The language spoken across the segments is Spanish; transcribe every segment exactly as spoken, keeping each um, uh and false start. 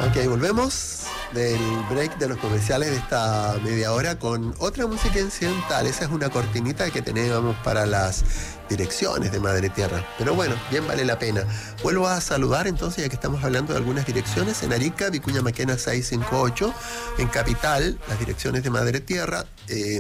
Ok, volvemos del break de los comerciales de esta media hora con otra música incidental. Esa es una cortinita que teníamos para las direcciones de Madre Tierra. Pero bueno, bien vale la pena. Vuelvo a saludar entonces, ya que estamos hablando de algunas direcciones. En Arica, Vicuña Maquena seiscientos cincuenta y ocho. En Capital, las direcciones de Madre Tierra. Eh,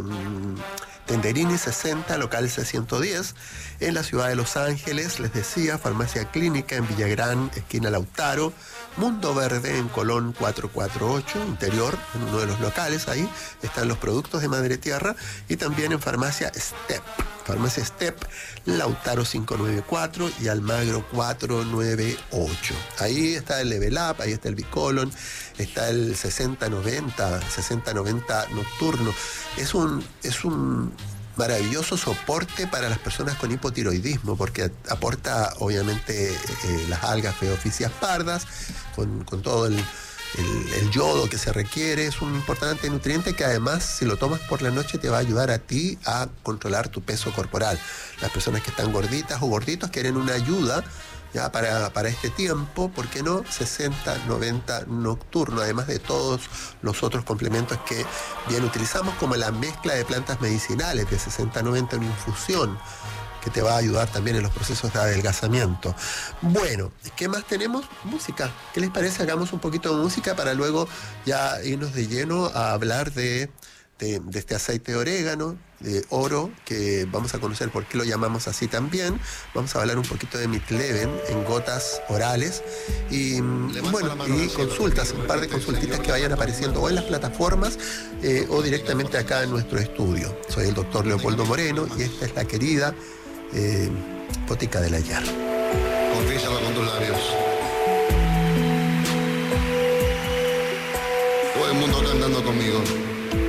Tenderini sesenta, local C ciento diez. En la ciudad de Los Ángeles, les decía, Farmacia Clínica en Villagrán, esquina Lautaro. Mundo Verde en Colón cuatrocientos cuarenta y ocho, interior, en uno de los locales ahí, están los productos de Madre Tierra. Y también en Farmacia Step, Farmacia Step, Lautaro quinientos noventa y cuatro y Almagro cuatrocientos noventa y ocho. Ahí está el Level Up, ahí está el Bicolon, está el sesenta noventa, sesenta noventa nocturno. Es un, es un maravilloso soporte para las personas con hipotiroidismo, porque aporta obviamente eh, las algas Phaeophysis pardas, con, con todo el, el, el yodo que se requiere. Es un importante nutriente que además, si lo tomas por la noche, te va a ayudar a ti a controlar tu peso corporal. Las personas que están gorditas o gorditos quieren una ayuda ya para, para este tiempo, ¿por qué no? sesenta noventa nocturno, además de todos los otros complementos que bien utilizamos, como la mezcla de plantas medicinales de sesenta noventa, una infusión que te va a ayudar también en los procesos de adelgazamiento. Bueno, ¿qué más tenemos? Música. ¿Qué les parece? Hagamos un poquito de música para luego ya irnos de lleno a hablar de, de, de este aceite de orégano, de oro, que vamos a conocer por qué lo llamamos así también. Vamos a hablar un poquito de Mitleven en gotas orales y bueno, y consultas, un par de consultitas que vayan apareciendo o en las plataformas eh, o directamente acá en nuestro estudio. Soy el doctor Leopoldo Moreno y esta es la querida eh, Botica del Ayer. Confiésalo con tus labios. Todo el mundo cantando conmigo.